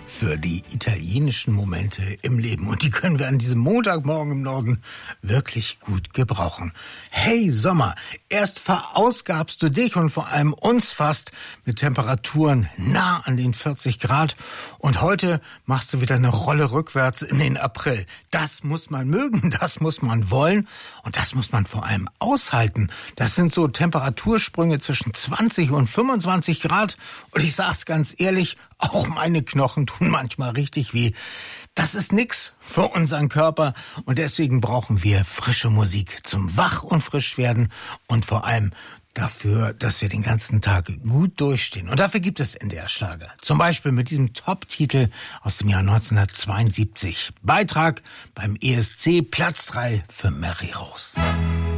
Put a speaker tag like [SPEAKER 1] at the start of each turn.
[SPEAKER 1] für die italienischen Momente im Leben. Und die können wir an diesem Montagmorgen im Norden wirklich gut gebrauchen. Hey Sommer, erst verausgabst du dich und vor allem uns fast mit Temperaturen nah an den 40 Grad. Und heute machst du wieder eine Rolle rückwärts in den April. Das muss man mögen, das muss man wollen und das muss man vor allem aushalten. Das sind so Temperatursprünge zwischen 20 und 25 Grad. Und ich sag's ganz ehrlich, auch meine Knochen tun manchmal richtig weh. Das ist nix für unseren Körper und deswegen brauchen wir frische Musik zum Wach und frisch werden und vor allem dafür, dass wir den ganzen Tag gut durchstehen. Und dafür gibt es NDR-Schlager. Zum Beispiel mit diesem Top-Titel aus dem Jahr 1972. Beitrag beim ESC, Platz 3 für Mary Rose.